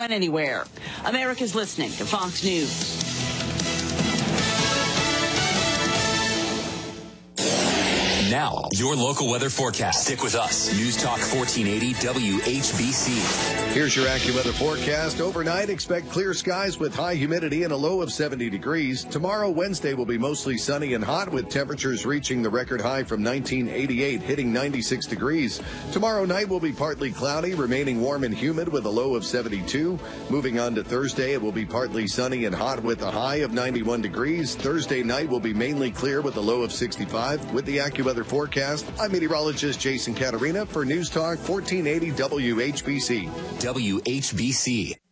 run anywhere. America's listening to Fox News. Now, your local weather forecast. Stick with us. News Talk 1480 WHBC. Here's your AccuWeather forecast. Overnight, expect clear skies with high humidity and a low of 70 degrees. Tomorrow, Wednesday, will be mostly sunny and hot with temperatures reaching the record high from 1988, hitting 96 degrees. Tomorrow night will be partly cloudy, remaining warm and humid with a low of 72. Moving on to Thursday, it will be partly sunny and hot with a high of 91 degrees. Thursday night will be mainly clear with a low of 65. With the AccuWeather forecast, I'm meteorologist Jason Caterina for News Talk 1480 WHBC. WHBC.